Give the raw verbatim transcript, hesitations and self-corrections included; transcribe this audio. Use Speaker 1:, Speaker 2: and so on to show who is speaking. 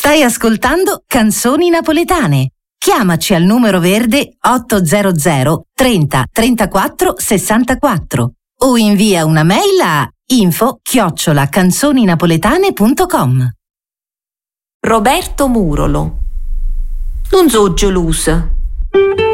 Speaker 1: Stai ascoltando Canzoni Napoletane. Chiamaci al numero verde ottocento trenta trentaquattro sessantaquattro o invia una mail a info chiocciola canzoninapoletane punto com.
Speaker 2: Roberto Murolo. Non so gelosa.